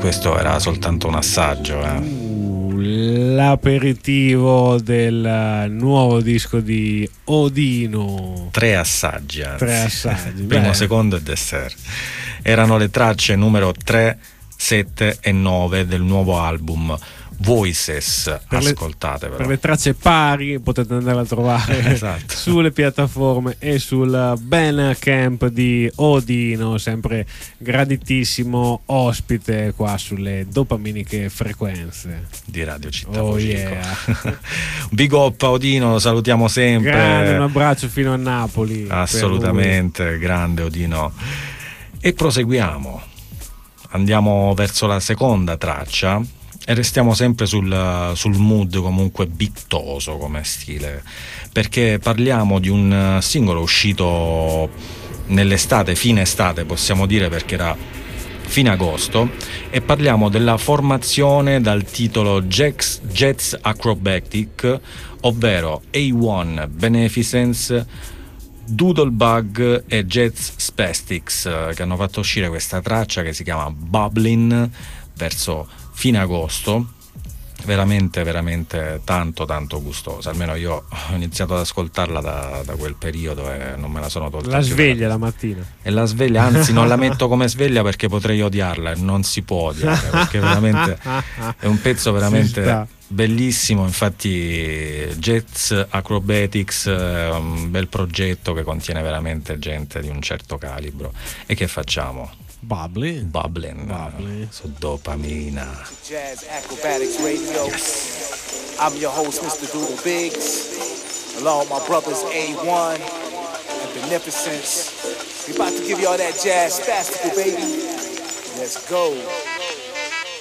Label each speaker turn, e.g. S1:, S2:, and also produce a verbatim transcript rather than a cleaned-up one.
S1: questo era soltanto un assaggio. Eh.
S2: Uh, l'aperitivo del nuovo disco di Odino.
S1: Tre assaggi, anzi.
S2: Tre assaggi.
S1: Primo,
S2: Beh.
S1: secondo e dessert. Erano le tracce numero tre, sette e nove del nuovo album Voices.
S2: Per le,
S1: ascoltate però.
S2: Per le tracce pari potete andare a trovare
S1: esatto.
S2: sulle piattaforme e sul Bandcamp di Odino, sempre graditissimo ospite qua sulle dopaminiche frequenze
S1: di Radio Città
S2: oh
S1: Fucico.
S2: Yeah.
S1: Big up Odino, lo salutiamo sempre.
S2: Grande, un abbraccio fino a Napoli.
S1: Assolutamente, grande Odino. E proseguiamo. Andiamo verso la seconda traccia. E restiamo sempre sul, sul mood comunque bittoso come stile, perché parliamo di un singolo uscito nell'estate, fine estate possiamo dire, perché era fine agosto, e parliamo della formazione dal titolo Jets, Jets Acrobatic, ovvero A uno Beneficence, Doodlebug e Jets Spastics, che hanno fatto uscire questa traccia che si chiama Bubbling verso fine agosto. Veramente veramente tanto tanto gustosa, almeno io ho iniziato ad ascoltarla da, da quel periodo e non me la sono tolta.
S2: La sveglia la mattina.
S1: E la sveglia, anzi non la metto come sveglia perché potrei odiarla, e non si può odiare, perché veramente è un pezzo veramente bellissimo. Infatti Jets Acrobatics è un bel progetto che contiene veramente gente di un certo calibro. E che facciamo?
S2: Bubbly.
S1: Bubbling.
S2: Bubbly.
S1: Su dopamina.
S3: Jazz Acrobatics Radio. Yes. I'm your host, Mister Doodle Biggs, along with my brothers A one and Beneficence. We about to give you all that jazz spastical, baby. Let's go.